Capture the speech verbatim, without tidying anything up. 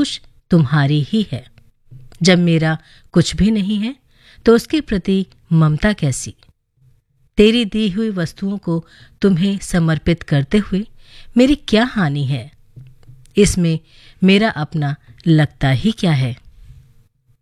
कुछ तुम्हारी ही है। जब मेरा कुछ भी नहीं है तो उसके प्रति ममता कैसी। तेरी दी हुई वस्तुओं को तुम्हें समर्पित करते हुए मेरी क्या हानि है। इसमें मेरा अपना लगता ही क्या है।